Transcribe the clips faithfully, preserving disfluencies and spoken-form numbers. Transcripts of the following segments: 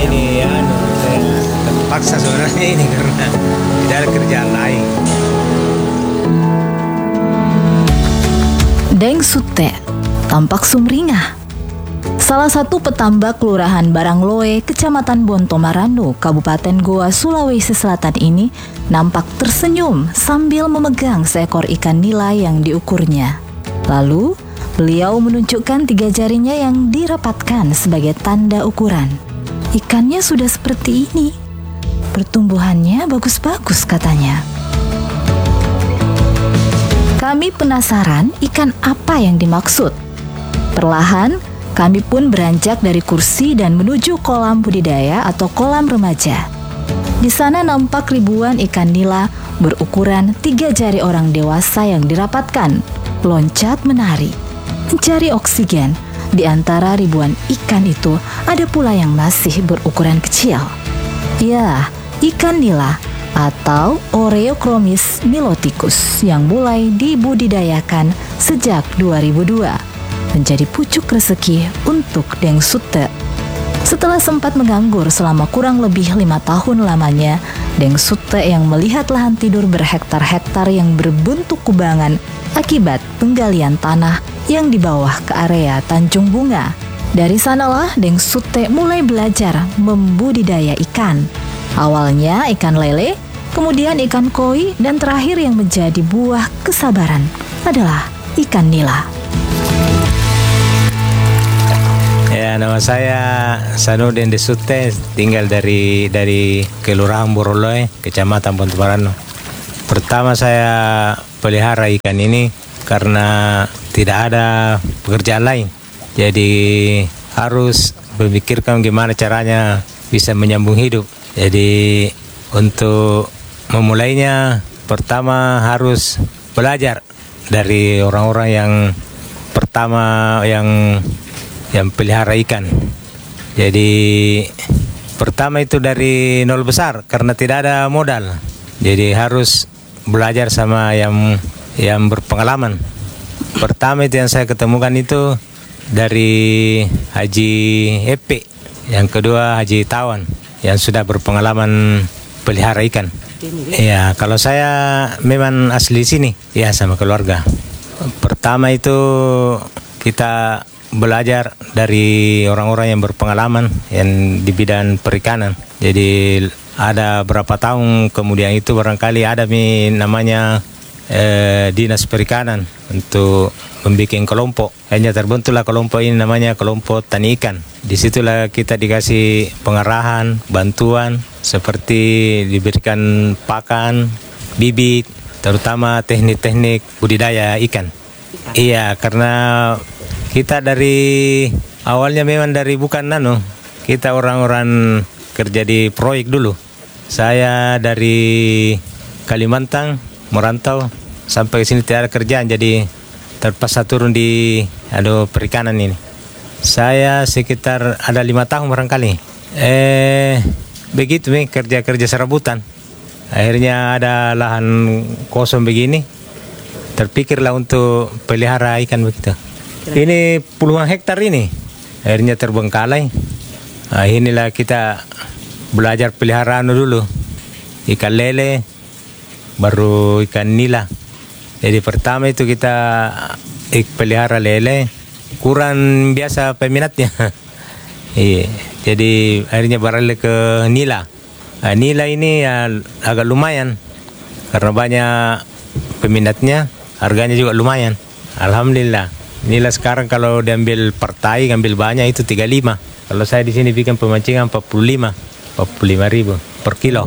Ini anu saya terpaksa sebenarnya ini karena tidak ada kerjaan lain. Deng Sute tampak sumringah. Salah satu petambak Kelurahan Barangloe, Kecamatan Bontomaranu, Kabupaten Goa, Sulawesi Selatan ini nampak tersenyum sambil memegang seekor ikan nila yang diukurnya. Lalu, beliau menunjukkan tiga jarinya yang dirapatkan sebagai tanda ukuran. Ikannya sudah seperti ini. Pertumbuhannya bagus-bagus katanya. Kami penasaran ikan apa yang dimaksud. Perlahan, kami pun beranjak dari kursi dan menuju kolam budidaya atau kolam remaja. Di sana nampak ribuan ikan nila berukuran tiga jari orang dewasa yang dirapatkan, loncat menari, mencari oksigen. Di antara ribuan ikan itu, ada pula yang masih berukuran kecil. Ya, ikan nila atau Oreochromis niloticus yang mulai dibudidayakan sejak dua ribu dua. Menjadi pucuk rezeki untuk Deng Sute. Setelah sempat menganggur selama kurang lebih lima tahun lamanya, Deng Sute yang melihat lahan tidur berhektar-hektar yang berbentuk kubangan akibat penggalian tanah yang di bawah ke area Tanjung Bunga. Dari sanalah Deng Sute mulai belajar membudidaya ikan. Awalnya ikan lele, kemudian ikan koi, dan terakhir yang menjadi buah kesabaran adalah ikan nila. Ya, nama saya Sanudin Desute, tinggal dari dari Kelurahan Barangloe, Kecamatan Bontomaranu. Pertama saya pelihara ikan ini karena tidak ada pekerjaan lain. Jadi harus memikirkan gimana caranya bisa menyambung hidup. Jadi untuk memulainya pertama harus belajar dari orang-orang yang pertama yang yang pelihara ikan. Jadi pertama itu dari nol besar karena tidak ada modal. Jadi harus belajar sama yang yang berpengalaman. Pertama itu yang saya ketemukan itu dari Haji Epe, yang kedua Haji Tawan yang sudah berpengalaman pelihara ikan. Ya, kalau saya memang asli sini, ya sama keluarga. Pertama itu kita belajar dari orang-orang yang berpengalaman yang di bidang perikanan. Jadi ada berapa tahun kemudian itu barangkali ada mi namanya eh, dinas perikanan untuk membuat kelompok. Hanya terbentuklah kelompok ini namanya kelompok tani ikan. Disitulah kita dikasih pengarahan, bantuan seperti diberikan pakan, bibit, terutama teknik-teknik budidaya ikan. Iya, karena kita dari awalnya memang dari bukan nano, kita orang-orang kerja di proyek dulu. Saya dari Kalimantan merantau sampai sini tidak ada kerjaan, jadi terpaksa turun di aduh perikanan ini. Saya sekitar ada lima tahun barangkali. Eh begitu nih kerja-kerja serabutan. Akhirnya ada lahan kosong begini, terpikirlah untuk pelihara ikan begitu. Ini puluhan hektar ini, akhirnya terbengkalai. Nah, inilah kita belajar peliharaan dulu, ikan lele, baru ikan nila. Jadi pertama itu kita ik pelihara lele, kurang biasa peminatnya. Iya, jadi akhirnya beralih ke nila. Nah, nila ini ya agak lumayan karena banyak peminatnya, harganya juga lumayan. Alhamdulillah. Nila sekarang kalau diambil partai, ngambil banyak itu tiga puluh lima. Kalau saya di sini bikin pemancingan empat puluh lima, empat puluh lima ribu per kilo.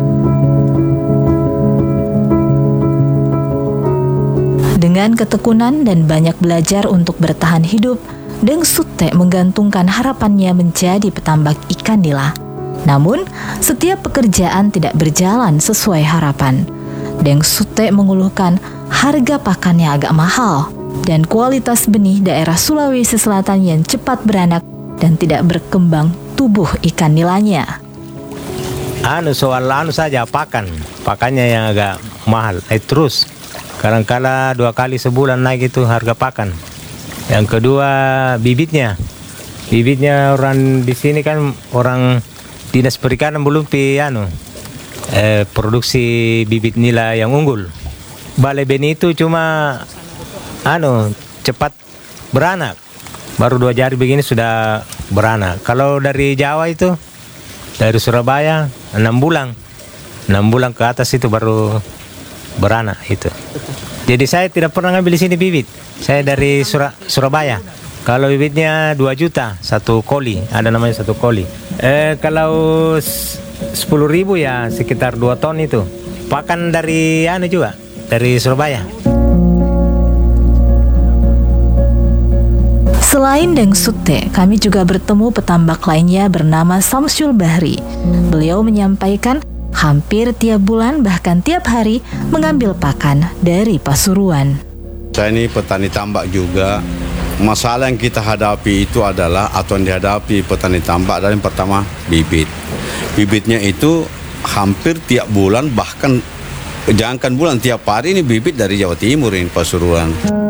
Dengan ketekunan dan banyak belajar untuk bertahan hidup, Deng Sute menggantungkan harapannya menjadi petambak ikan nila. Namun, setiap pekerjaan tidak berjalan sesuai harapan. Deng Sute mengeluhkan harga pakannya agak mahal dan kualitas benih daerah Sulawesi Selatan yang cepat beranak dan tidak berkembang tubuh ikan nilanya. Anu soal anu saja pakan, pakannya yang agak mahal. Eh, terus kadang-kala dua kali sebulan naik itu harga pakan. Yang kedua bibitnya, bibitnya orang di sini kan orang Dinas Perikanan belum pi anu eh, produksi bibit nila yang unggul. Balai benih itu cuma anu cepat beranak. Baru dua jari begini sudah beranak. Kalau dari Jawa itu, dari Surabaya enam bulan, enam bulan ke atas itu baru beranak itu. Jadi saya tidak pernah ngambil di sini bibit. Saya dari Sura, Surabaya. Kalau bibitnya dua juta satu koli, ada namanya satu koli. Eh kalau sepuluh ribu ya sekitar dua ton itu. Pakan dari anu juga, dari Surabaya. Selain Deng Sute, kami juga bertemu petambak lainnya bernama Samsul Bahri. Beliau menyampaikan hampir tiap bulan bahkan tiap hari mengambil pakan dari Pasuruan. Saya ini petani tambak juga. Masalah yang kita hadapi itu adalah atau yang dihadapi petani tambak adalah yang pertama bibit. Bibitnya itu hampir tiap bulan, bahkan jangankan bulan, tiap hari ini bibit dari Jawa Timur ini Pasuruan.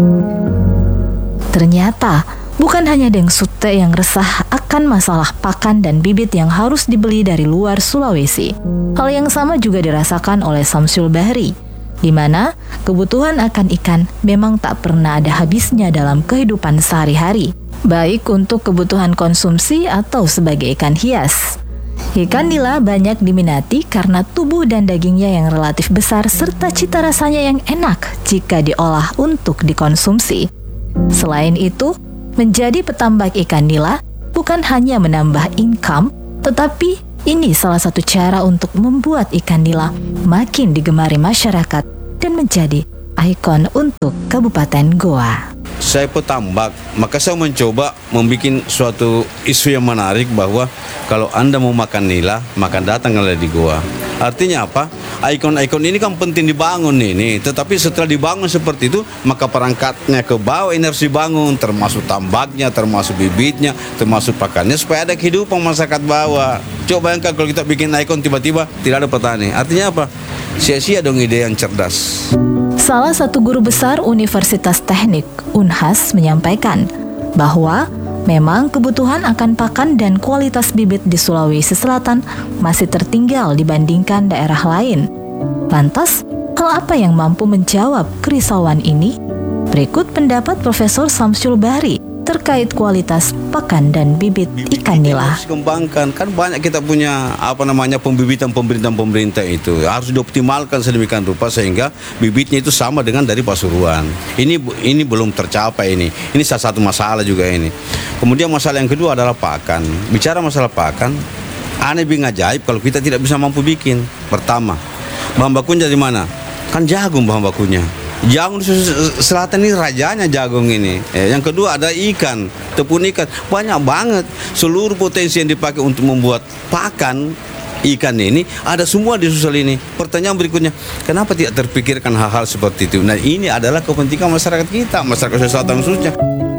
Ternyata bukan hanya Deng Sute yang resah akan masalah pakan dan bibit yang harus dibeli dari luar Sulawesi. Hal yang sama juga dirasakan oleh Samsul Bahri, di mana kebutuhan akan ikan memang tak pernah ada habisnya dalam kehidupan sehari-hari, baik untuk kebutuhan konsumsi atau sebagai ikan hias. Ikan nila banyak diminati karena tubuh dan dagingnya yang relatif besar serta cita rasanya yang enak jika diolah untuk dikonsumsi. Selain itu, menjadi petambak ikan nila bukan hanya menambah income, tetapi ini salah satu cara untuk membuat ikan nila makin digemari masyarakat dan menjadi ikon untuk Kabupaten Goa. Saya petambak, maka saya mencoba membuat suatu isu yang menarik bahwa kalau Anda mau makan nila, maka datanglah di Goa. Artinya apa? Ikon-ikon ini kan penting dibangun ini, tetapi setelah dibangun seperti itu, maka perangkatnya ke bawah inersi bangun, termasuk tambaknya, termasuk bibitnya, termasuk pakannya, supaya ada kehidupan masyarakat bawah. Coba bayangkan kalau kita bikin ikon tiba-tiba tidak ada petani. Artinya apa? Sia-sia dong ide yang cerdas. Salah satu guru besar Universitas Teknik Unhas menyampaikan bahwa memang kebutuhan akan pakan dan kualitas bibit di Sulawesi Selatan masih tertinggal dibandingkan daerah lain. Lantas, hal apa yang mampu menjawab kerisauan ini? Berikut pendapat Profesor Samsul Bahri terkait kualitas pakan dan bibit ikan nila. Harus kembangkan, kan banyak kita punya apa namanya pembibitan pemerintah-pemerintah itu harus dioptimalkan sedemikian rupa sehingga bibitnya itu sama dengan dari Pasuruan. Ini ini belum tercapai ini. Ini salah satu masalah juga ini. Kemudian masalah yang kedua adalah pakan. Bicara masalah pakan, aneh bin ajaib kalau kita tidak bisa mampu bikin. Pertama, bahan bakunya dari mana? Kan jagung bahan bakunya. Jagung selatan ini rajanya jagung ini. Eh, yang kedua ada ikan, tepung ikan. Banyak banget. Seluruh potensi yang dipakai untuk membuat pakan ikan ini ada semua di Sulsel ini. Pertanyaan berikutnya, kenapa tidak terpikirkan hal-hal seperti itu? Nah, ini adalah kepentingan masyarakat kita, masyarakat selatan khususnya.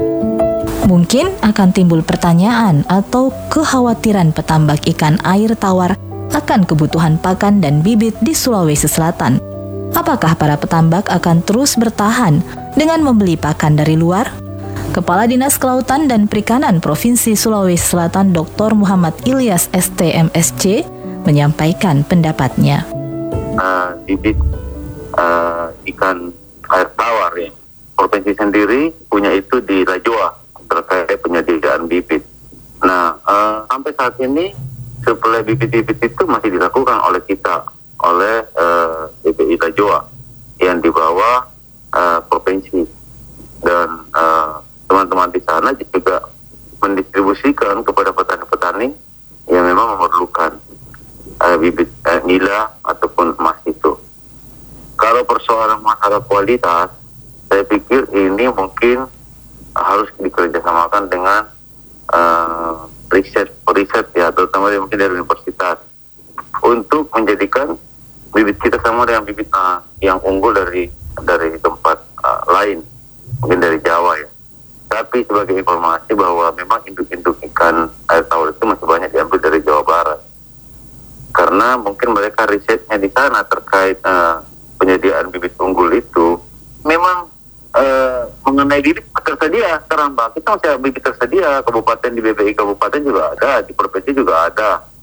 Mungkin akan timbul pertanyaan atau kekhawatiran petambak ikan air tawar akan kebutuhan pakan dan bibit di Sulawesi Selatan. Apakah para petambak akan terus bertahan dengan membeli pakan dari luar? Kepala Dinas Kelautan dan Perikanan Provinsi Sulawesi Selatan Doktor Muhammad Ilyas S T M S C menyampaikan pendapatnya. Uh, bibit uh, ikan air tawar ya. Provinsi sendiri punya itu di Rajoa terkait penyediaan bibit. Nah, uh, sampai saat ini suplai bibit-bibit itu masih dilakukan oleh kita, oleh uh, B P I Rajoa yang di bawah uh, provinsi, dan uh, teman-teman di sana juga mendistribusikan kepada petani-petani yang memang memerlukan uh, bibit uh, nila ataupun emas itu. Kalau persoalan masalah kualitas, saya pikir ini mungkin harus dikerjasamakan dengan uh, riset riset ya, terutama mungkin dari universitas, untuk menjadikan bibit kita sama dengan bibit uh, yang unggul dari dari tempat uh, lain, mungkin dari Jawa ya. Tapi sebagai informasi bahwa memang induk-induk ikan air tawar itu masih banyak diambil dari Jawa Barat, karena mungkin mereka risetnya di sana terkait uh, penyediaan bibit unggul itu memang uh, mengenai bibit tersedia sekarang, Mbak. Kita masih bibit tersedia, kabupaten di B P I kabupaten juga ada, di provinsi juga ada.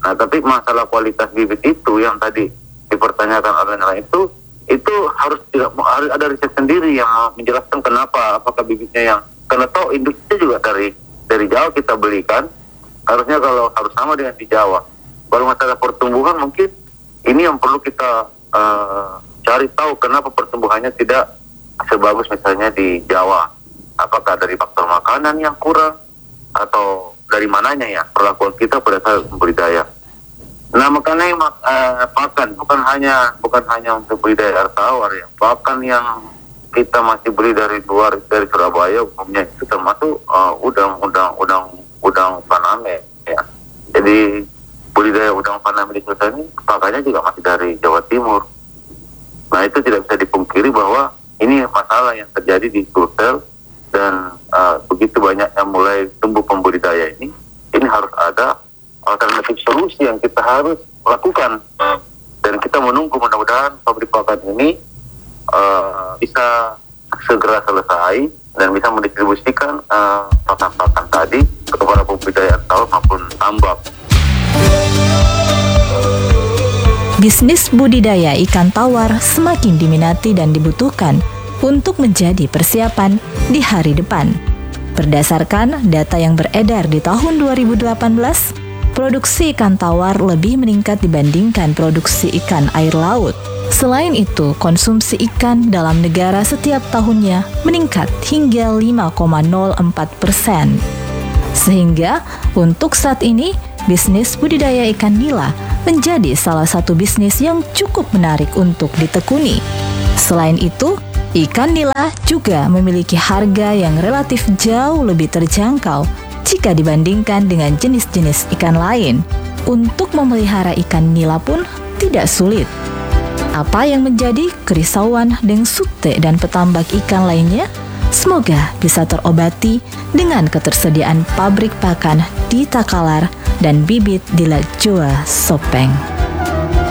Nah, tapi masalah kualitas bibit itu yang tadi dipertanyakan oleh nelayan itu, itu harus tidak harus ada riset sendiri yang menjelaskan kenapa, apakah bibitnya yang, karena tahu induknya juga dari dari Jawa kita belikan, harusnya kalau harus sama dengan di Jawa. Kalau masalah pertumbuhan mungkin ini yang perlu kita uh, cari tahu kenapa pertumbuhannya tidak sebagus misalnya di Jawa. Apakah dari faktor makanan yang kurang atau dari mananya ya perlakuan kita pada saat budidaya. Nah, makanya uh, pakan bukan hanya bukan hanya untuk budidaya air tawar ya, pakan yang kita masih beli dari luar, dari Surabaya umumnya itu termasuk uh, udang udang udang udang Faname ya. Jadi budidaya udang Faname di Sulsel ini pakannya juga masih dari Jawa Timur. Nah, itu tidak bisa dipungkiri bahwa ini masalah yang terjadi di Sulsel, dan uh, begitu banyak yang mulai tumbuh pembudidaya ini, ini harus ada alternatif solusi yang kita harus lakukan, dan kita menunggu mudah-mudahan pabrik pakan ini uh, bisa segera selesai dan bisa mendistribusikan uh, pakan-pakan tadi kepada pembudidaya tawar maupun tambak. Bisnis budidaya ikan tawar semakin diminati dan dibutuhkan untuk menjadi persiapan di hari depan. Berdasarkan data yang beredar di tahun dua ribu delapan belas, produksi ikan tawar lebih meningkat dibandingkan produksi ikan air laut. Selain itu, konsumsi ikan dalam negara setiap tahunnya meningkat hingga lima koma nol empat persen. Sehingga, untuk saat ini, bisnis budidaya ikan nila menjadi salah satu bisnis yang cukup menarik untuk ditekuni. Selain itu, ikan nila juga memiliki harga yang relatif jauh lebih terjangkau jika dibandingkan dengan jenis-jenis ikan lain. Untuk memelihara ikan nila pun tidak sulit. Apa yang menjadi kerisauan Deng Sute dan petambak ikan lainnya, semoga bisa terobati dengan ketersediaan pabrik pakan di Takalar dan bibit di Lak Joa Sopeng.